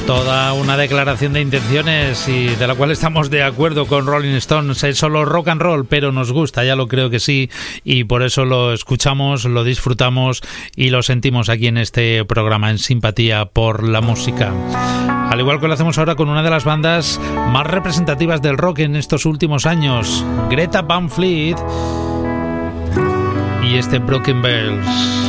Toda una declaración de intenciones y de la cual estamos de acuerdo con Rolling Stones. Es solo rock and roll, pero nos gusta, ya lo creo que sí, y por eso lo escuchamos, lo disfrutamos y lo sentimos aquí en este programa, en Simpatía por la Música. Al igual que lo hacemos ahora con una de las bandas más representativas del rock en estos últimos años, Greta Van Fleet y este Broken Bells.